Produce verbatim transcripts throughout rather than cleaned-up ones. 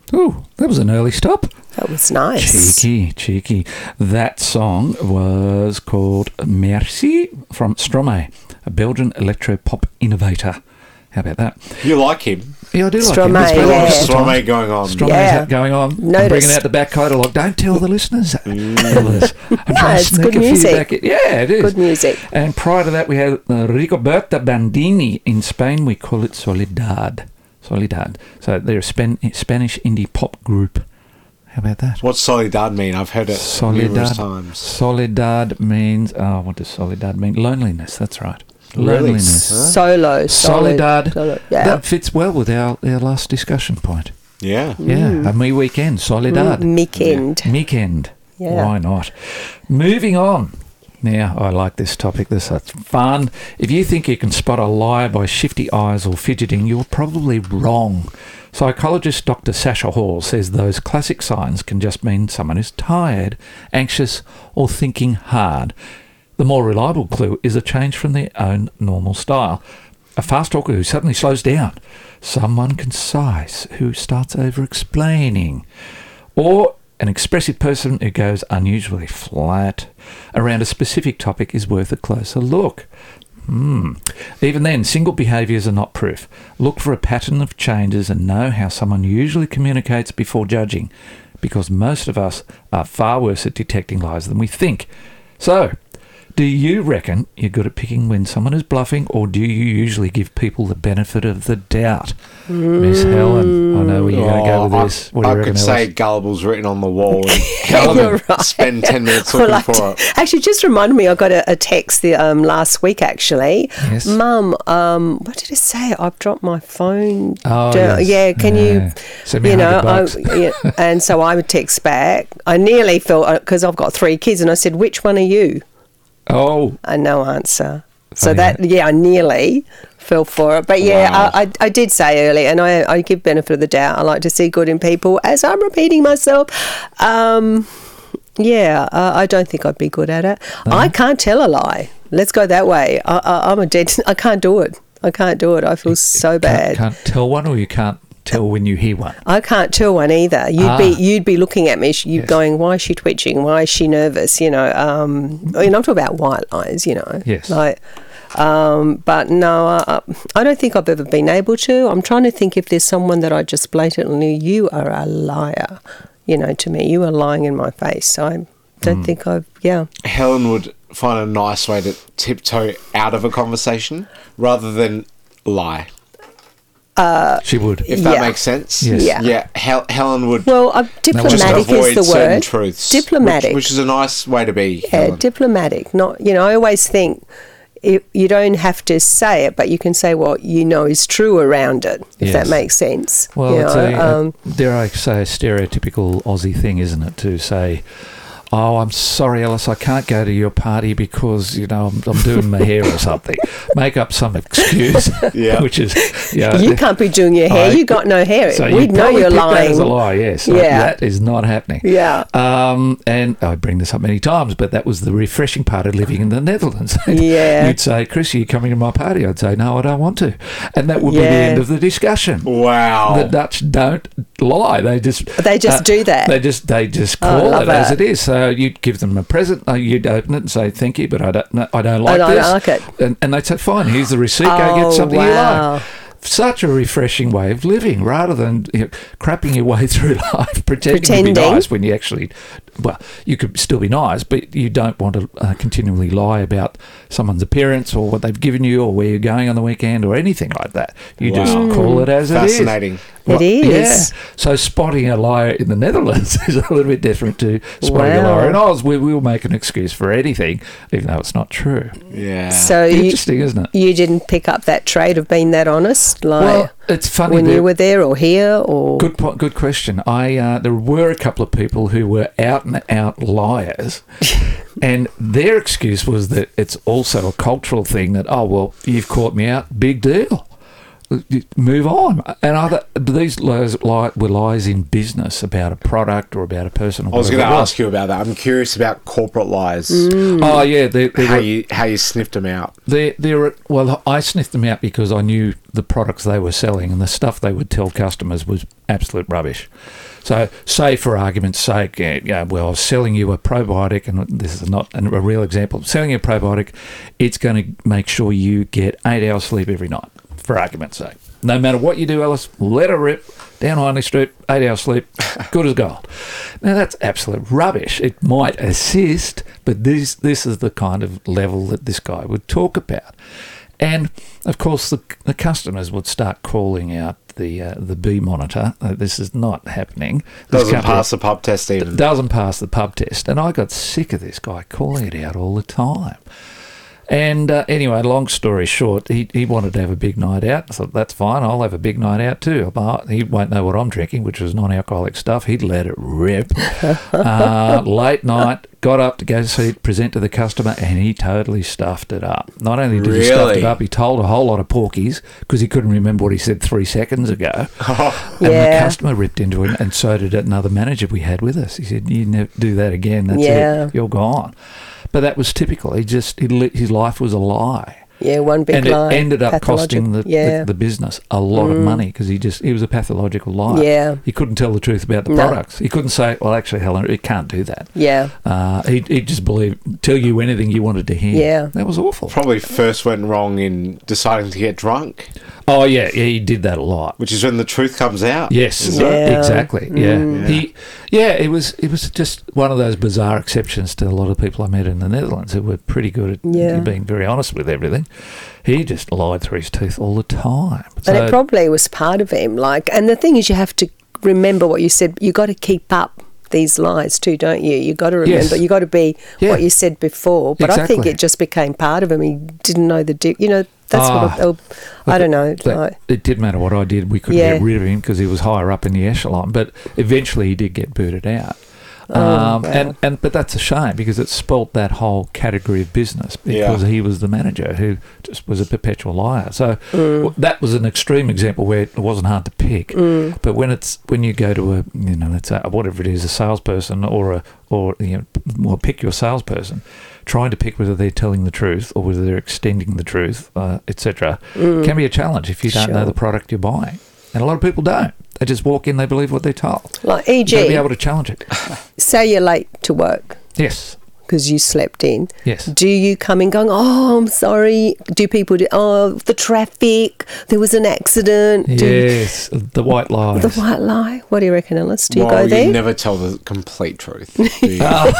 Ooh, that was an early stop. That was nice. Cheeky, cheeky. That song was called Merci from Stromae, a Belgian electro-pop innovator. How about that? You like him? Yeah, I do like Stromae, him. There's been a lot of yeah. Stromae going on. Stromae's Yeah. going on. I'm Noticed. bringing out the back catalogue. Don't tell the listeners. Elvis. I'm trying it's to sneak good a few music. back in. Yeah, it is. Good music. And prior to that, we had uh, Rigoberta Bandini. In Spain, we call it Soledad. Soledad. So they're a Span- Spanish indie pop group. How about that? What's Soledad mean? I've heard it numerous times. Soledad means, oh, what does Soledad mean? Loneliness, that's right. Really? Loneliness. Huh? Solo. Soledad. Solo, yeah. That fits well with our, our last discussion point. Yeah. Yeah, a me weekend, Soledad. Mm, Meekend. Weekend. Yeah. Why not? Moving on. Now, I like this topic. This is fun. If you think you can spot a liar by shifty eyes or fidgeting, you're probably wrong. Psychologist Doctor Sasha Hall says those classic signs can just mean someone is tired, anxious, or thinking hard. The more reliable clue is a change from their own normal style. A fast talker who suddenly slows down. Someone concise who starts over-explaining. Or an expressive person who goes unusually flat around a specific topic is worth a closer look. Hmm. Even then, single behaviours are not proof. Look for a pattern of changes and know how someone usually communicates before judging, because most of us are far worse at detecting lies than we think. So, do you reckon you're good at picking when someone is bluffing, or do you usually give people the benefit of the doubt? Mm. Miss Helen, I know where you're going to go with Oh, this. What do I, you I reckon, could Alice? say gullible's written on the wall and You're Helen right. spend ten minutes Well, looking I for d- it. Actually, just reminded me, I got a, a text the, um, last week, actually. Yes. Mum, um, what did it say? I've dropped my phone. Oh, down. yes. Yeah, can Yeah. you, Send me you a know, hundred I, bucks. yeah, and so I would text back. I nearly felt, because I've got three kids, and I said, which one are you? Oh, And no answer. So Funny, that, yeah, I nearly fell for it. But yeah, Wow. I, I, I did say earlier, and I, I give benefit of the doubt. I like to see good in people, as I'm repeating myself. Um, yeah, uh, I don't think I'd be good at it. I can't tell a lie. Let's go that way. I, I, I'm a dead. I can't do it. I can't do it. I feel so bad. Can't, can't tell one, or you can't tell when you hear one. I can't tell one either. You'd Ah. be you'd be looking at me, you Yes. going, "Why is she twitching? Why is she nervous?" You know. Um, I mean, I'm talking about white lies. You know. Yes. Like, um, but no, I, I don't think I've ever been able to. I'm trying to think if there's someone that I just blatantly, you are a liar. You know, to me, you are lying in my face. I don't think I've. Yeah. Helen would find a nice way to tiptoe out of a conversation rather than lie, She would. if that Yeah. makes sense. Yes. Yeah. Yeah, Hel- Helen would Well, uh, just diplomatic avoid is the certain word. truths. Diplomatic. Which, which is a nice way to be, Yeah, Helen. diplomatic. Not, you know, I always think it, you don't have to say it, but you can say what you know is true around it, if Yes. that makes sense. Well, you it's know, a, a- um, dare I say, a stereotypical Aussie thing, isn't it, to say, oh, I'm sorry, Alice, I can't go to your party because, you know, I'm, I'm doing my hair or something. Make up some excuse, Yeah. which is, you know, you can't be doing your hair. I- you got no hair. so We'd you'd know probably you're pick that lying. as a lie, yes. Like, Yeah. that is not happening. Yeah. Um, and I bring this up many times, but that was the refreshing part of living in the Netherlands. Yeah. You'd say, Chris, are you coming to my party? I'd say, no, I don't want to. And that would be the Yeah. end of the discussion. Wow. The Dutch don't lie. They just They just do that. They just they just Oh, I call love it as it. it is. So you'd give them a present. uh, You'd open it and say thank you, but I don't. No, I don't like don't this. like it. And, and they'd say fine. Here's the receipt. Go Oh, get something you wow. like. Such a refreshing way of living, rather than you know, crapping your way through life, pretending, to be Pretending. nice when you actually, well, you could still be nice, but you don't want to uh, continually lie about someone's appearance or what they've given you or where you're going on the weekend or anything like that. You just Wow. call it as Fascinating. it is. It is. Yeah. So spotting a liar in the Netherlands is a little bit different to spotting a Wow. liar in Oz. We will make an excuse for anything, even though it's not true. Yeah. So you, Interesting, isn't it? you didn't pick up that trait of being that honest, like Well, it's funny. when that- you were there or here, or Good, po- good question. I uh, there were a couple of people who were out and out liars, and their excuse was that it's also a cultural thing. That oh well, you've caught me out, big deal. move on. And other these lies, li- were lies in business about a product or about a person. Or I was going to whatever it was. ask you about that. I'm curious about corporate lies. Oh yeah, they, they How were, you how you sniffed them out. they they were well. I sniffed them out because I knew the products they were selling and the stuff they would tell customers was absolute rubbish. So, say for argument's sake, yeah, yeah, well, I was selling you a probiotic, and this is not a real example. Selling you a probiotic, it's going to make sure you get eight hours sleep every night, for argument's sake. No matter what you do, Alice, let her rip, down Hindley Street, eight hours sleep, good as gold. Now, that's absolute rubbish. It might assist, but this this is the kind of level that this guy would talk about. And, of course, the, the customers would start calling out the uh, the B monitor. Uh, this is not happening. This Doesn't company pass the pub test even. Doesn't pass the pub test. And I got sick of this guy calling it out all the time. And uh, anyway, long story short, he, he wanted to have a big night out. I thought, that's fine, I'll have a big night out too. But he won't know what I'm drinking, which was non-alcoholic stuff. He'd let it rip. uh, late night, got up to go see present to the customer, and he totally stuffed it up. Not only did he stuff it Really? up, he told a whole lot of porkies because he couldn't remember what he said three seconds ago. And the Yeah. customer ripped into him, and so did another manager we had with us. He said, "You never do that again. That's Yeah. it. You're gone." But that was typical. He just he, li- his life was a lie. Yeah, one big And lie. it ended up costing the, Pathologic- yeah. the, the business a lot of money because he just he was a pathological liar. Yeah. He couldn't tell the truth about the No. products. He couldn't say, well, actually, Helen, it can't do that. Yeah. Uh, he he just believed, tell you anything you wanted to hear. Yeah. That was awful. Probably first went wrong in deciding to get drunk, Oh, yeah, yeah, he did that a lot. which is when the truth comes out. Yes, Is Yeah. it? exactly. Yeah. Mm. he, yeah, it was it was just one of those bizarre exceptions to a lot of people I met in the Netherlands who were pretty good at Yeah. being very honest with everything. He just lied through his teeth all the time. And So- it probably was part of him. Like, and the thing is, you have to remember what you said. You got to keep up these lies too, don't you? You got to remember. Yes. You got to be Yeah. what you said before. But I think Exactly. it just became part of him. He didn't know the di- You know, that's Ah. what I, I don't know. That- like, it didn't matter what I did. We couldn't Yeah. get rid of him because he was higher up in the echelon. But eventually, he did get booted out. Oh, um, wow. and, and but that's a shame because it spoilt that whole category of business because Yeah. he was the manager who just was a perpetual liar. So Mm. w- that was an extreme example where it wasn't hard to pick. Mm. But when it's when you go to a you know let's say whatever it is, a salesperson or a or you know well pick your salesperson, trying to pick whether they're telling the truth or whether they're extending the truth, uh, et cetera, can be a challenge if you don't know Mm. Sure. the product you're buying. And a lot of people don't. They just walk in, they believe what they're told. like You've got to be E G, able to challenge it. say you're late to work Yes, because you slept in. yes. Do you come in going, oh, I'm sorry? Do people do, oh, the traffic, there was an accident? Do Yes, the white lies. the white lie? What do you reckon, Alice? Do you well, go there? you never tell the complete truth. do you?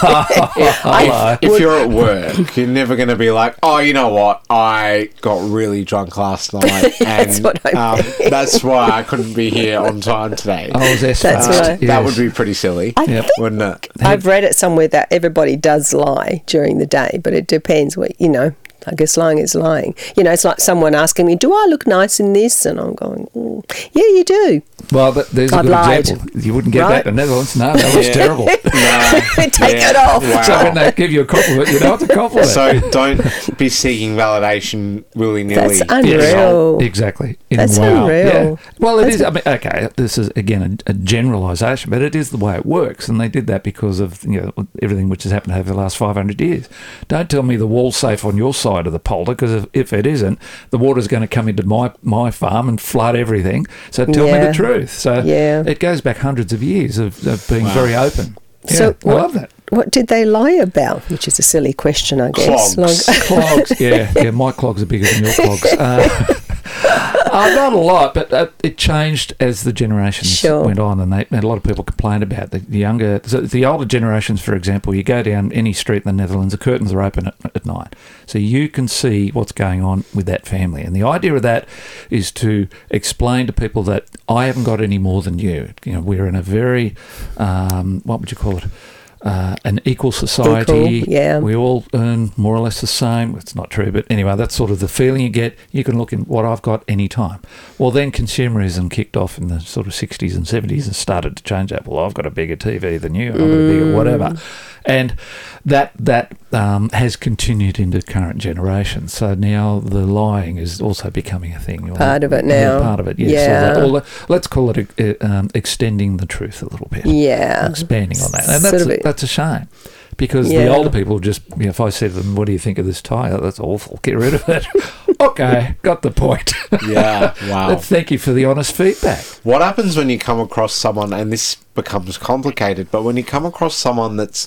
Hello. if if you're at work, you're never going to be like, oh, you know what? I got really drunk last night, and That's what I um, that's why I couldn't be here on time today. I was That's asphalted. right. That Yes. would be pretty silly, I Yep. think wouldn't it? I've read it somewhere that everybody does lie during the day, but it depends what, you know. I guess lying is lying. You know, it's like someone asking me, do I look nice in this? And I'm going, mm, yeah, you do. Well, that, there's a I've good lied. example. You wouldn't get Right? that in the Netherlands. No, that was Yeah. terrible. No. Take Yeah. it off. Wow. So when they give you a compliment, you know it's a compliment. So don't be seeking validation willy nilly. That's unreal. Exactly. In- That's wow. unreal. Yeah. Well, it That's is. I mean, okay, this is again a, a generalisation, but it is the way it works, and they did that because of you know everything which has happened over the last five hundred years. Don't tell me the wall's safe on your side of the polder, because if, if it isn't, the water's going to come into my my farm and flood everything. So tell me Yeah. the truth. So Yeah. it goes back hundreds of years of, of being Wow. very open. Yeah, So I what- love that. What did they lie about? Which is a silly question, I guess. Clogs. Like- Clogs, yeah, yeah. My clogs are bigger than your clogs. Uh, uh, not a lot, but uh, it changed as the generations Sure. went on, and, they, and a lot of people complained about the, the younger, so the older generations. For example, you go down any street in the Netherlands, the curtains are open at, at night, so you can see what's going on with that family. And the idea of that is to explain to people that I haven't got any more than you. You know, we're in a very, um, what would you call it? Uh, an equal society. Equal, yeah. We all earn more or less the same. It's not true, but anyway, that's sort of the feeling you get. You can look in what I've got any time. Well, then consumerism kicked off in the sort of sixties and seventies and started to change that. Well, I've got a bigger T V than you. I've got a bigger whatever. And that that um, has continued into current generations. So now the lying is also becoming a thing. Part of it Yeah, now. part of it, yes. Yeah. Or, the- or the- let's call it uh, um, extending the truth a little bit. Yeah. Expanding on that. And Sort that's, of a, it. that's a shame. Because Yeah. the older people just, you know, if I said to them, what do you think of this tie? Oh, that's awful. Get rid of it. Okay, got the point. Yeah, wow. Thank you for the honest feedback. What happens when you come across someone, and this becomes complicated, but when you come across someone that's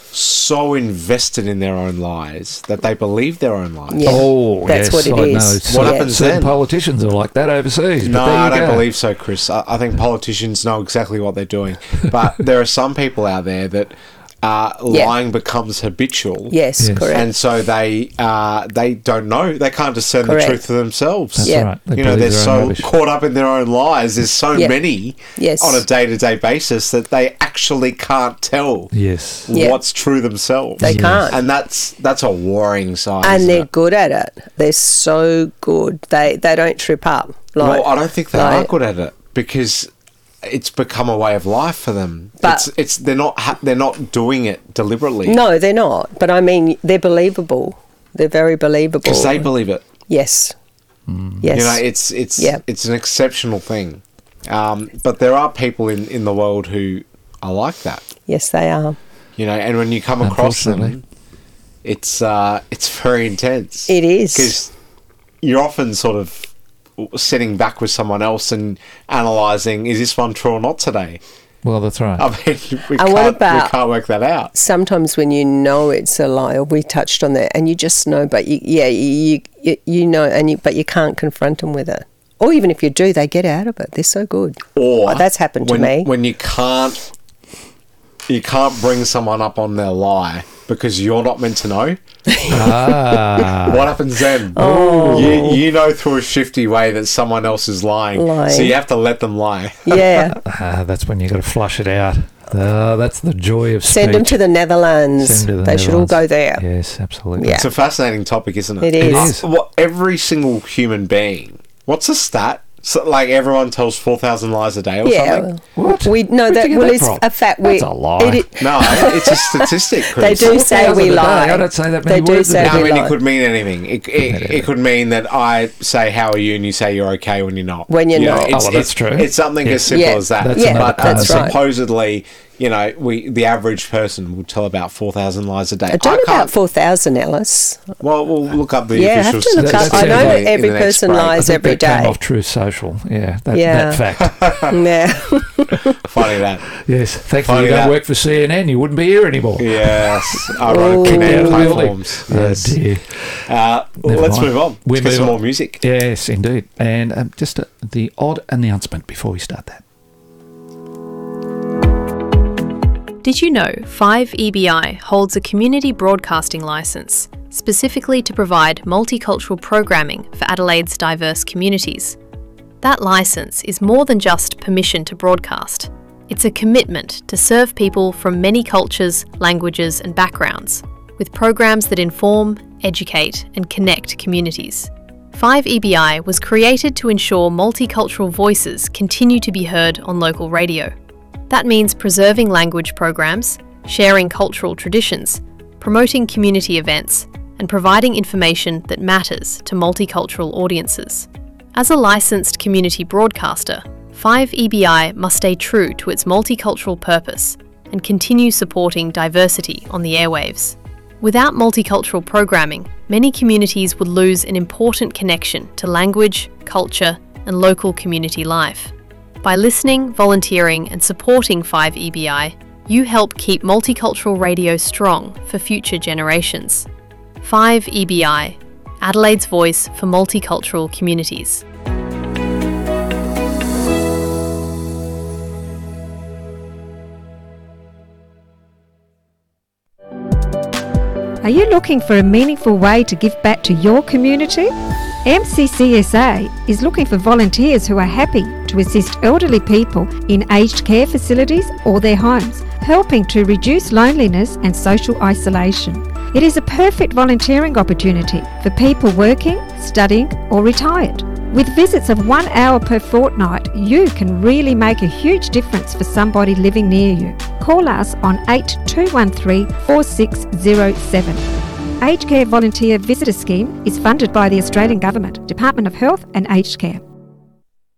so invested in their own lies that they believe their own lies? Yeah. Oh, That's yes, what it I is. know. What Certain- happens certain then? politicians are like that overseas. But No, there you I don't go. believe so, Chris. I, I think politicians know exactly what they're doing. But there are some people out there that uh, Yeah. lying becomes habitual. Yes, Yes. correct. And so they uh, they don't know. They can't discern Correct. the truth for themselves. That's Yeah. right. They You know, believe they're their own so rubbish. caught up in their own lies. There's so Yeah. many Yes. on a day-to-day basis that they actually can't tell Yes. Yeah. what's true themselves. They can't. And that's that's a worrying sign. And isn't they're it? good at it. They're so good. They they don't trip up. Like, Well, I don't think they like- are good at it because it's become a way of life for them. But- it's it's they're not ha- they're not doing it deliberately. No, they're not. But I mean, they're believable. They're very believable. because they believe it. Yes. Yes. You know, it's it's Yeah. it's an exceptional thing. Um, but there are people in, in the world who are like that. yes, they are. You know, and when you come across Unfortunately. them, it's uh, it's very intense. It is. Because you're often sort of sitting back with someone else and analysing, is this one true or not today? Well, that's right. I mean, we, And can't, what we about- can't work that out. Sometimes when you know it's a lie, or we touched on that, and you just know, but you, yeah, you, you you know, and you, but you can't confront them with it. Or even if you do, they get out of it. They're so good. Or Oh, that's happened to when, me. when you can't you can't bring someone up on their lie because you're not meant to know. ah. What happens then? Oh. You, you know through a shifty way that someone else is lying, Lying. so you have to let them lie. Yeah. Ah, that's when you got to flush it out. Uh, that's the joy of Send them speech. to the Netherlands. Send 'em to the they should all Netherlands. go there. Yes, absolutely. Yeah. It's a fascinating topic, isn't it? It is. It is. Uh, what, every single human being. What's the stat? So, like everyone tells four thousand lies a day or Yeah. something? What? We no Where'd that you get well that it's from? a fact. We, That's a lie. it i- No, it's a statistic, They Chris. do say we four thousand a day. lie. I don't say that They many do words a say day. I we mean, lie. it could mean anything. It, it, it could mean that I say, how are you? And you say you're okay when you're not. When you're You know, not. it's, Oh, well, that's it's, true. It's something Yeah. as simple Yeah. as that. That's Yeah, another but uh, that's right. supposedly, you know, we the average person will tell about four thousand lies a day. I don't know can't- about four thousand, Ellis. Well, we'll look up the Yeah, I have official to look up- statistics I know in the- that in every the next person break. I lies think every that came day. off True Social. Yeah, that, Yeah. that fact. Yeah. Funny that. Yes. Thankfully, Funny you don't that. work for C N N. You wouldn't be here anymore. Yes, Oh. ironically, Kicked out their of the building. platforms. Oh, Yes. dear. Uh, Never let's mind. move on. We Let's get move some on. more music. Yes, indeed. And um, just uh, the odd announcement before we start that. Did you know five E B I holds a community broadcasting licence specifically to provide multicultural programming for Adelaide's diverse communities? That licence is more than just permission to broadcast. It's a commitment to serve people from many cultures, languages and backgrounds, with programs that inform, educate and connect communities. five E B I was created to ensure multicultural voices continue to be heard on local radio. That means preserving language programs, sharing cultural traditions, promoting community events, and providing information that matters to multicultural audiences. As a licensed community broadcaster, five E B I must stay true to its multicultural purpose and continue supporting diversity on the airwaves. Without multicultural programming, many communities would lose an important connection to language, culture, and local community life. By listening, volunteering, and supporting five E B I, you help keep multicultural radio strong for future generations. five E B I, Adelaide's voice for multicultural communities. Are you looking for a meaningful way to give back to your community? M C C S A is looking for volunteers who are happy to assist elderly people in aged care facilities or their homes, helping to reduce loneliness and social isolation. It is a perfect volunteering opportunity for people working, studying or retired. With visits of one hour per fortnight, you can really make a huge difference for somebody living near you. call us on eight two one three, four six zero seven. Aged Care Volunteer Visitor Scheme is funded by the Australian Government, Department of Health and Aged Care.